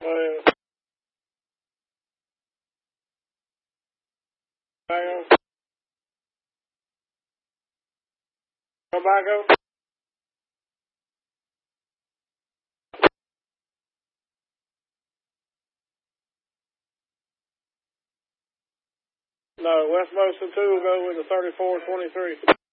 Tobacco? No, West Mosa 2 will go with the 3423.